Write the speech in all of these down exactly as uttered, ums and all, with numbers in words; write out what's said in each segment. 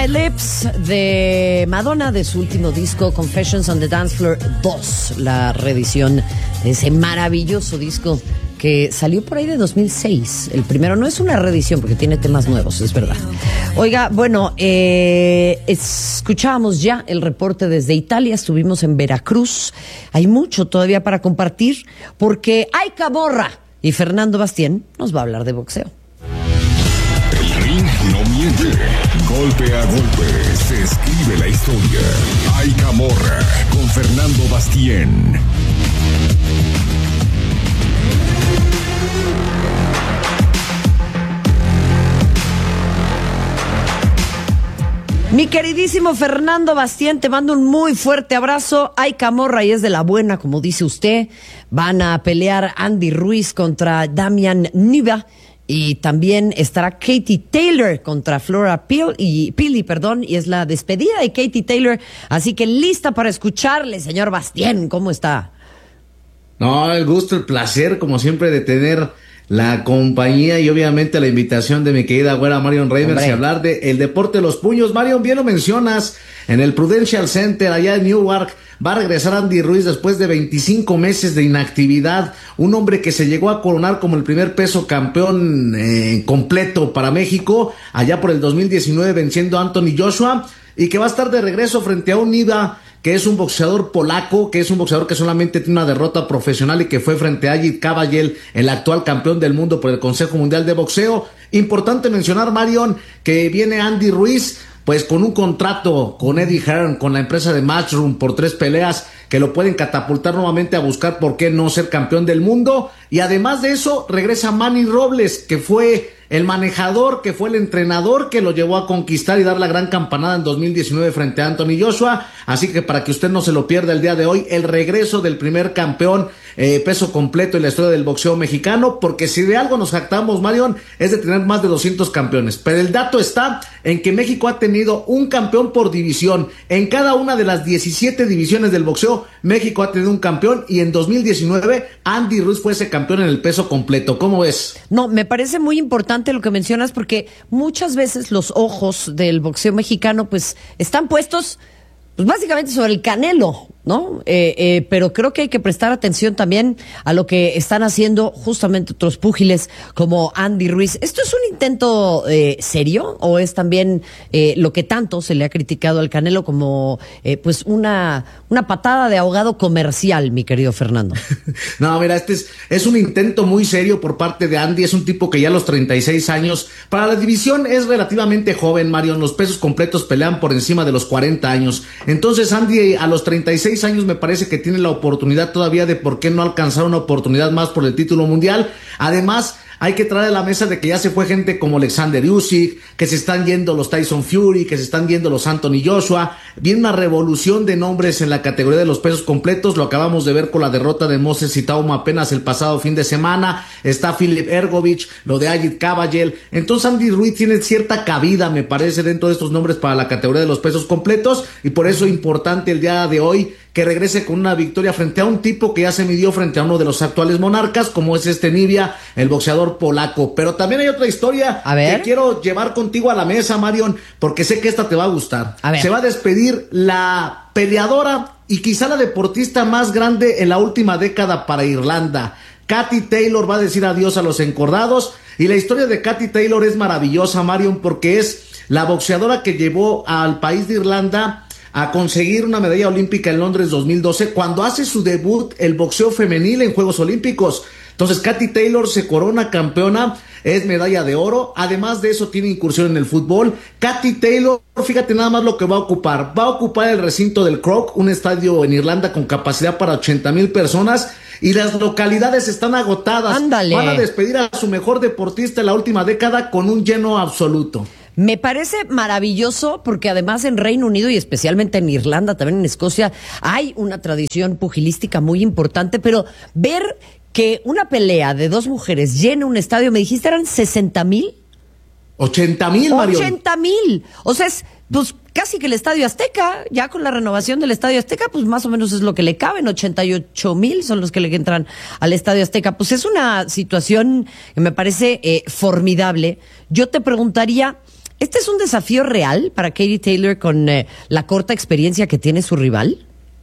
My Lips de Madonna, de su último disco Confessions on the Dance Floor dos, la reedición de ese maravilloso disco que salió por ahí de dos mil seis. El primero no es una reedición porque tiene temas nuevos, es verdad. Oiga, bueno, eh, escuchábamos ya el reporte desde Italia, estuvimos en Veracruz. Hay mucho todavía para compartir porque hay Camorra y Fernando Bastien nos va a hablar de boxeo. El ring no miente. Golpe a golpe se escribe la historia. Hay Camorra con Fernando Bastien. Mi queridísimo Fernando Bastien, te mando un muy fuerte abrazo. Hay Camorra y es de la buena, como dice usted. Van a pelear Andy Ruiz contra Damian Niva. Y también estará Katie Taylor contra Flora Pili, y, Pili, perdón, y es la despedida de Katie Taylor. Así que lista para escucharle, señor Bastien. ¿Cómo está? No, el gusto, el placer, como siempre, de tener la compañía y obviamente la invitación de mi querida güera Marion Reimers y hablar de el deporte de los puños. Marion, bien lo mencionas, en el Prudential Center allá en Newark va a regresar Andy Ruiz después de veinticinco meses de inactividad, un hombre que se llegó a coronar como el primer peso campeón eh, completo para México allá por el dos mil diecinueve venciendo a Anthony Joshua y que va a estar de regreso frente a un Niva que es un boxeador polaco, que es un boxeador que solamente tiene una derrota profesional y que fue frente a Agit Kabayel, el actual campeón del mundo por el Consejo Mundial de Boxeo. Importante mencionar, Marion, que viene Andy Ruiz, pues con un contrato con Eddie Hearn, con la empresa de Matchroom por tres peleas, que lo pueden catapultar nuevamente a buscar por qué no ser campeón del mundo. Y además de eso, regresa Manny Robles, que fue el manejador, que fue el entrenador que lo llevó a conquistar y dar la gran campanada en dos mil diecinueve frente a Anthony Joshua. Así que para que usted no se lo pierda el día de hoy, el regreso del primer campeón eh, peso completo en la historia del boxeo mexicano, porque si de algo nos jactamos, Marion, es de tener más de doscientos campeones. Pero el dato está en que México ha tenido un campeón por división. En cada una de las diecisiete divisiones del boxeo, México ha tenido un campeón y en dos mil diecinueve Andy Ruiz fue ese campeón en el peso completo. ¿Cómo ves? No, me parece muy importante lo que mencionas porque muchas veces los ojos del boxeo mexicano pues están puestos pues básicamente sobre el Canelo, ¿no? Eh, eh, pero creo que hay que prestar atención también a lo que están haciendo justamente otros púgiles como Andy Ruiz. ¿Esto es un intento eh, serio o es también eh, lo que tanto se le ha criticado al Canelo como eh, pues una, una patada de ahogado comercial, mi querido Fernando? No, mira, este es, es un intento muy serio por parte de Andy. Es un tipo que ya a los treinta y seis años, para la división es relativamente joven, Marion. Los pesos completos pelean por encima de los cuarenta años. Entonces Andy a los treinta y seis años me parece que tiene la oportunidad todavía de por qué no alcanzar una oportunidad más por el título mundial. Además, hay que traer a la mesa de que ya se fue gente como Alexander Usyk, que se están yendo los Tyson Fury, que se están yendo los Anthony Joshua. Viene una revolución de nombres en la categoría de los pesos completos. Lo acabamos de ver con la derrota de Moses Sitauma apenas el pasado fin de semana. Está Filip Ergovich, lo de Agit Kabayel. Entonces Andy Ruiz tiene cierta cabida, me parece, dentro de estos nombres para la categoría de los pesos completos. Y por eso es importante el día de hoy que regrese con una victoria frente a un tipo que ya se midió frente a uno de los actuales monarcas, como es este Nivia, el boxeador polaco. Pero también hay otra historia que quiero llevar contigo a la mesa, Marion, porque sé que esta te va a gustar. A se va a despedir la peleadora y quizá la deportista más grande en la última década para Irlanda. Katie Taylor va a decir adiós a los encordados, y la historia de Katie Taylor es maravillosa, Marion, porque es la boxeadora que llevó al país de Irlanda a conseguir una medalla olímpica en Londres dos mil doce, cuando hace su debut el boxeo femenil en Juegos Olímpicos. Entonces Katie Taylor se corona campeona, es medalla de oro. Además de eso tiene incursión en el fútbol. Katie Taylor, fíjate nada más lo que va a ocupar. Va a ocupar el recinto del Croc, un estadio en Irlanda con capacidad para ochenta mil personas, y las localidades están agotadas. Ándale. Van a despedir a su mejor deportista en la última década con un lleno absoluto. Me parece maravilloso porque además en Reino Unido y especialmente en Irlanda, también en Escocia, hay una tradición pugilística muy importante, pero ver que una pelea de dos mujeres llena un estadio, me dijiste eran sesenta mil. ochenta mil, Mario. ochenta mil. O sea, es pues casi que el Estadio Azteca, ya con la renovación del Estadio Azteca, pues más o menos es lo que le caben, ochenta y ocho mil son los que le entran al Estadio Azteca. Pues es una situación que me parece eh, formidable. Yo te preguntaría, ¿Este es un desafío real para Katie Taylor con eh, la corta experiencia que tiene su rival?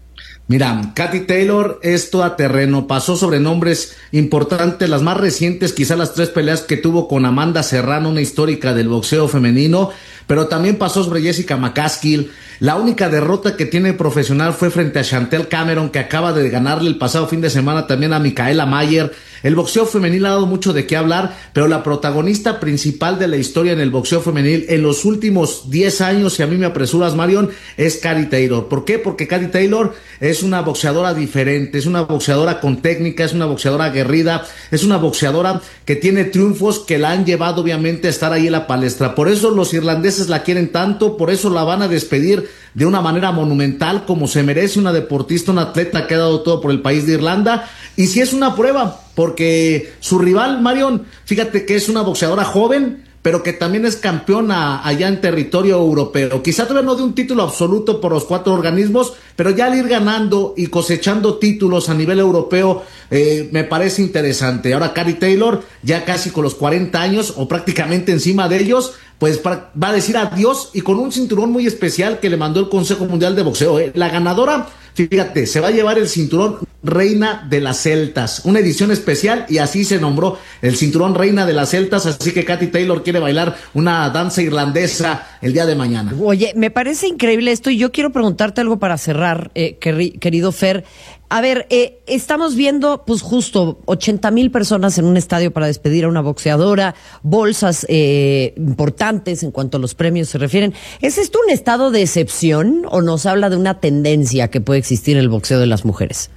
Mira, Katie Taylor es toda terreno, pasó sobre nombres importantes, las más recientes, quizás las tres peleas que tuvo con Amanda Serrano, una histórica del boxeo femenino, pero también pasó sobre Jessica McCaskill. La única derrota que tiene profesional fue frente a Chantel Cameron, que acaba de ganarle el pasado fin de semana también a Micaela Mayer. El boxeo femenil ha dado mucho de qué hablar, pero la protagonista principal de la historia en el boxeo femenil en los últimos diez años, si a mí me apresuras, Marion, es Katie Taylor. ¿Por qué? Porque Katie Taylor es una boxeadora diferente, es una boxeadora con técnica, es una boxeadora aguerrida, es una boxeadora que tiene triunfos que la han llevado obviamente a estar ahí en la palestra. Por eso los irlandeses la quieren tanto, por eso la van a despedir de una manera monumental, como se merece una deportista, una atleta que ha dado todo por el país de Irlanda. Y si es una prueba, porque su rival, Marion, fíjate que es una boxeadora joven, pero que también es campeona allá en territorio europeo. Quizá todavía no de un título absoluto por los cuatro organismos, pero ya al ir ganando y cosechando títulos a nivel europeo, eh, me parece interesante. Ahora Katie Taylor, ya casi con los cuarenta años, o prácticamente encima de ellos, pues para, va a decir adiós, y con un cinturón muy especial que le mandó el Consejo Mundial de Boxeo. ¿eh? La ganadora, fíjate, se va a llevar el cinturón Reina de las Celtas, una edición especial, y así se nombró el cinturón Reina de las Celtas. Así que Katie Taylor quiere bailar una danza irlandesa el día de mañana. Oye, me parece increíble esto, y yo quiero preguntarte algo para cerrar, eh, querido Fer. A ver, eh, estamos viendo, pues justo, ochenta mil personas en un estadio para despedir a una boxeadora, bolsas eh, importantes en cuanto a los premios se refieren. ¿Es esto un estado de excepción o nos habla de una tendencia que puede existir en el boxeo de las mujeres?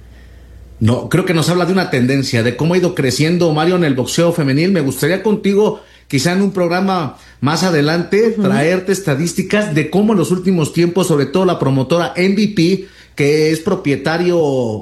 No, creo que nos habla de una tendencia, de cómo ha ido creciendo, Mario, en el boxeo femenil. Me gustaría contigo, quizá en un programa más adelante, uh-huh. traerte estadísticas de cómo en los últimos tiempos, sobre todo la promotora M V P, que es propietario,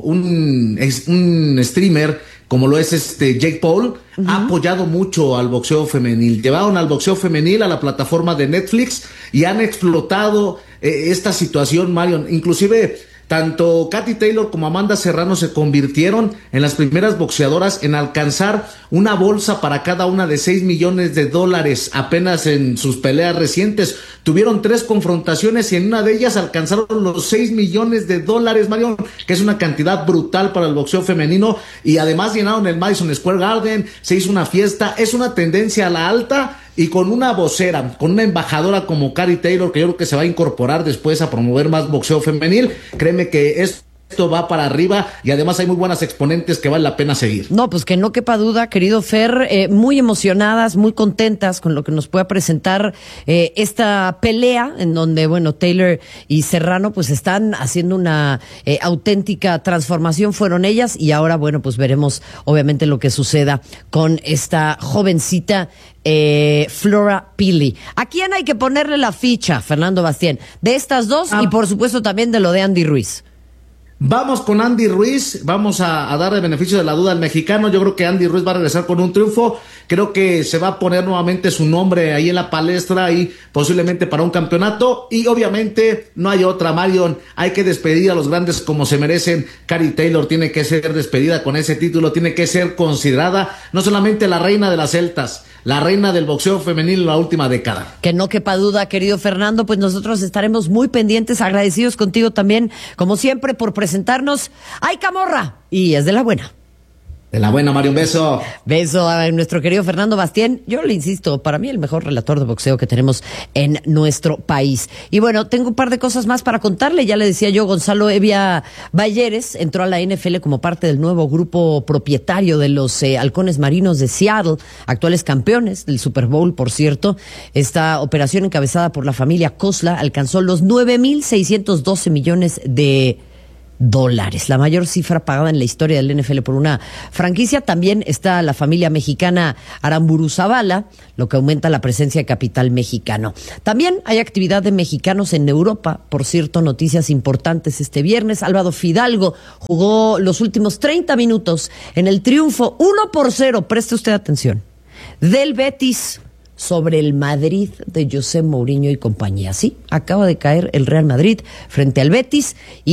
un, es un streamer, como lo es este Jake Paul, uh-huh. ha apoyado mucho al boxeo femenil. Llevaron al boxeo femenil a la plataforma de Netflix y han explotado eh, esta situación, Marion. Inclusive tanto Katie Taylor como Amanda Serrano se convirtieron en las primeras boxeadoras en alcanzar una bolsa para cada una de seis millones de dólares apenas en sus peleas recientes. Tuvieron tres confrontaciones y en una de ellas alcanzaron los seis millones de dólares, Marion, que es una cantidad brutal para el boxeo femenino, y además llenaron el Madison Square Garden, se hizo una fiesta. Es una tendencia a la alta, y con una vocera, con una embajadora como Katie Taylor, que yo creo que se va a incorporar después a promover más boxeo femenil. Créeme que esto va para arriba, y además hay muy buenas exponentes que vale la pena seguir. No, pues que no quepa duda, querido Fer, eh, muy emocionadas, muy contentas con lo que nos pueda presentar eh, esta pelea, en donde, bueno, Taylor y Serrano pues están haciendo una eh, auténtica transformación, fueron ellas, y ahora, bueno, pues veremos obviamente lo que suceda con esta jovencita Eh, Flora Pili. ¿A quién hay que ponerle la ficha, Fernando Bastien? De estas dos ah. y por supuesto también de lo de Andy Ruiz. Vamos con Andy Ruiz, vamos a, a darle beneficio de la duda al mexicano. Yo creo que Andy Ruiz va a regresar con un triunfo. Creo que se va a poner nuevamente su nombre ahí en la palestra y posiblemente para un campeonato. Y obviamente no hay otra, Marion. Hay que despedir a los grandes como se merecen. Katie Taylor tiene que ser despedida con ese título, tiene que ser considerada no solamente la reina de las celtas, la reina del boxeo femenil en la última década. Que no quepa duda, querido Fernando, pues nosotros estaremos muy pendientes, agradecidos contigo también, como siempre, por presentarnos. ¡Ay, Camorra! Y es de la buena. De la buena, Mario, un beso. Beso a nuestro querido Fernando Bastien. Yo le insisto, para mí el mejor relator de boxeo que tenemos en nuestro país. Y bueno, tengo un par de cosas más para contarle. Ya le decía yo, Gonzalo Evia Balleres entró a la N F L como parte del nuevo grupo propietario de los eh, Halcones Marinos de Seattle, actuales campeones del Super Bowl, por cierto. Esta operación, encabezada por la familia Khosla, alcanzó los nueve mil seiscientos doce millones de dólares, la mayor cifra pagada en la historia del N F L por una franquicia. También está la familia mexicana Aramburu Zavala, lo que aumenta la presencia de capital mexicano. También hay actividad de mexicanos en Europa. Por cierto, noticias importantes este viernes. Álvaro Fidalgo jugó los últimos treinta minutos en el triunfo uno por cero, preste usted atención, del Betis sobre el Madrid de José Mourinho y compañía. Sí, acaba de caer el Real Madrid frente al Betis y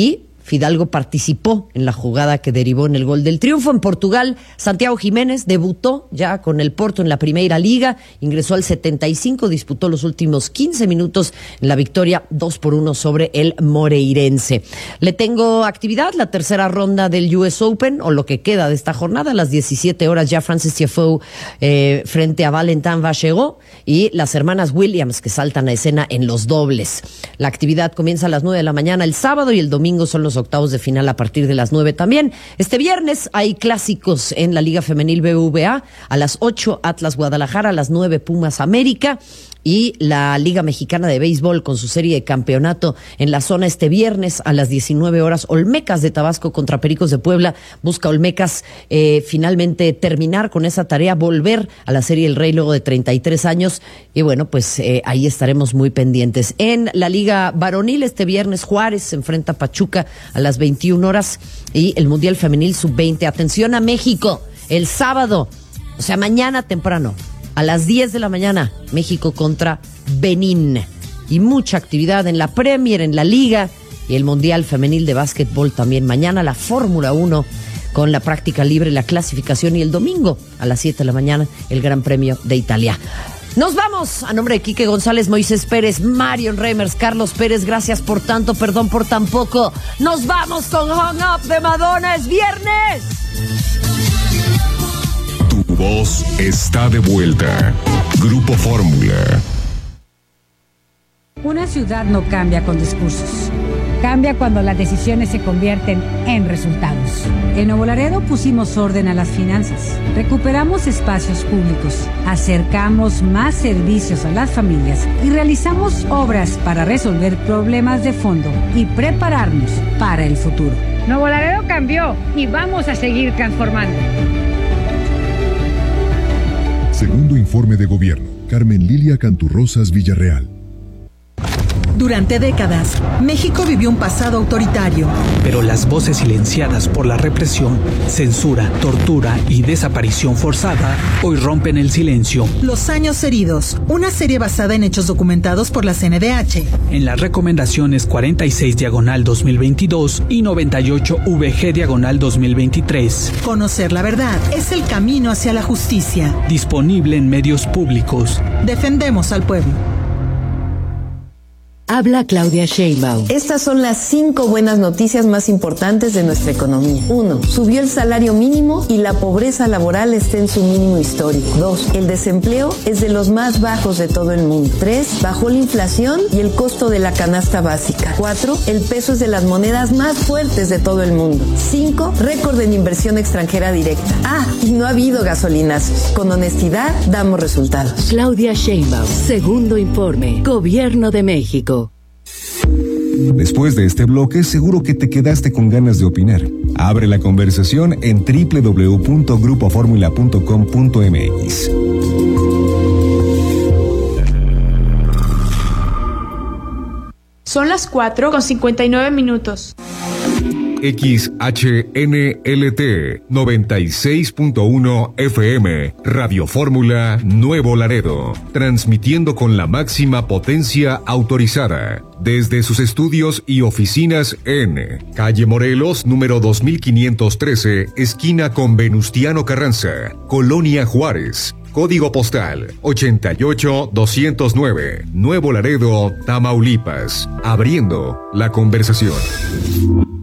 Fidalgo participó en la jugada que derivó en el gol del triunfo. En Portugal, Santiago Jiménez debutó ya con el Porto en la Primeira Liga, ingresó al setenta y cinco, disputó los últimos quince minutos en la victoria dos por uno sobre el Moreirense. Le tengo actividad, la tercera ronda del U S Open, o lo que queda de esta jornada, a las diecisiete horas ya Frances Tiafoe eh, frente a Valentin Vachereau y las hermanas Williams que saltan a escena en los dobles. La actividad comienza a las nueve de la mañana el sábado y el domingo son los octavos de final a partir de las nueve también. Este viernes hay clásicos en la Liga Femenil B B V A, a las ocho Atlas Guadalajara, a las nueve Pumas América, y la Liga Mexicana de Béisbol con su serie de campeonato en la zona este viernes a las diecinueve horas. Olmecas de Tabasco contra Pericos de Puebla. Busca Olmecas eh, finalmente terminar con esa tarea, volver a la Serie El Rey luego de treinta y tres años. Y bueno, pues eh, ahí estaremos muy pendientes. En la Liga Varonil este viernes Juárez se enfrenta a Pachuca a las veintiuna horas y el Mundial Femenil sub veinte. Atención a México, el sábado, o sea mañana temprano, a las diez de la mañana, México contra Benín. Y mucha actividad en la Premier, en la Liga y el Mundial Femenil de Básquetbol también. Mañana la Fórmula uno con la práctica libre, la clasificación, y el domingo a las siete de la mañana el Gran Premio de Italia. Nos vamos. A nombre de Quique González, Moisés Pérez, Marion Reimers, Carlos Pérez, gracias por tanto, perdón por tan poco. Nos vamos con Hung Up de Madonna. ¡Es viernes! Tu voz está de vuelta. Grupo Fórmula. Una ciudad no cambia con discursos. Cambia cuando las decisiones se convierten en resultados. En Nuevo Laredo pusimos orden a las finanzas, recuperamos espacios públicos, acercamos más servicios a las familias y realizamos obras para resolver problemas de fondo y prepararnos para el futuro. Nuevo Laredo cambió y vamos a seguir transformando. Segundo informe de gobierno. Carmen Lilia Canturrosas Villarreal. Durante décadas, México vivió un pasado autoritario. Pero las voces silenciadas por la represión, censura, tortura y desaparición forzada hoy rompen el silencio. Los años heridos, una serie basada en hechos documentados por la C N D H. En las recomendaciones cuarenta y seis diagonal dos mil veintidós y noventa y ocho V G diagonal dos mil veintitrés. Conocer la verdad es el camino hacia la justicia. Disponible en medios públicos. Defendemos al pueblo. Habla Claudia Sheinbaum. Estas son las cinco buenas noticias más importantes de nuestra economía. Uno, subió el salario mínimo y la pobreza laboral está en su mínimo histórico. Dos, el desempleo es de los más bajos de todo el mundo. Tres, bajó la inflación y el costo de la canasta básica. Cuatro, el peso es de las monedas más fuertes de todo el mundo. Cinco, récord en inversión extranjera directa. Ah, y no ha habido gasolinazos. Con honestidad damos resultados. Claudia Sheinbaum, segundo informe, Gobierno de México. Después de este bloque, seguro que te quedaste con ganas de opinar. Abre la conversación en doble u doble u doble u punto grupo fórmula punto com punto m x. Son las cuatro con cincuenta y nueve minutos. X H N L T noventa y seis punto uno F M, Radio Fórmula Nuevo Laredo, transmitiendo con la máxima potencia autorizada desde sus estudios y oficinas en Calle Morelos, número dos mil quinientos trece, esquina con Venustiano Carranza, Colonia Juárez. Código postal ochenta y ocho doscientos nueve, Nuevo Laredo, Tamaulipas. Abriendo la conversación.